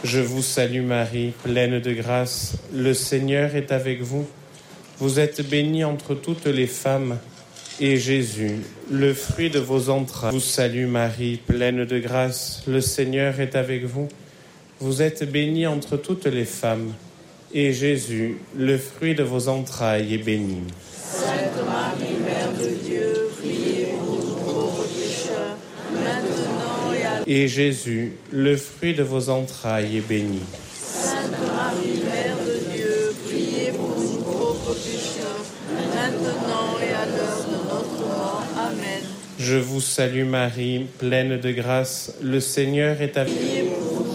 Je vous salue Marie, pleine de grâce, le Seigneur est avec vous. Vous êtes bénie entre toutes les femmes, et Jésus, le fruit de vos entrailles, vous salue Marie, pleine de grâce, le Seigneur est avec vous. Vous êtes bénie entre toutes les femmes, et Jésus, le fruit de vos entrailles, est béni. Sainte Marie, Mère de Dieu, priez pour nous pauvres pécheurs, maintenant et à l'heure. Et Jésus, le fruit de vos entrailles, est béni. Sainte Marie, Mère de Dieu, priez pour nous pauvres pécheurs, maintenant et à l'heure de notre mort. Amen. Je vous salue Marie, pleine de grâce, le Seigneur est avec vous. Priez pour